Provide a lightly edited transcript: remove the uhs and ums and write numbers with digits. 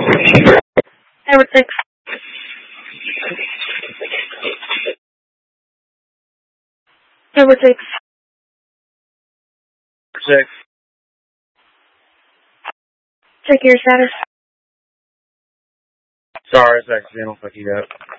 Edward 6. Edward 6. 6. Check your status. Sorry, it's accidental. Fuck you up.